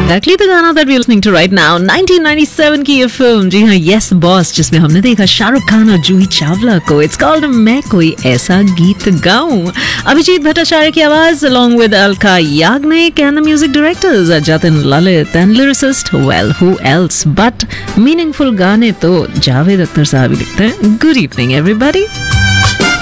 Exactly the गाना that we're listening to right now, 1997 की ये फिल्म, जी हाँ, यस बॉस, जिसमें हमने देखा शाहरुख खान और जूही चावला को. It's called मैं कोई ऐसा गीत गाऊं. अभिजीत भट्टाचार्य की आवाज along with Alka Yagnik and the music directors Jatin Lalit and lyricist, well, who else but meaningful गाने तो जावेद अख्तर साहब ही लिखते हैं. Good evening everybody.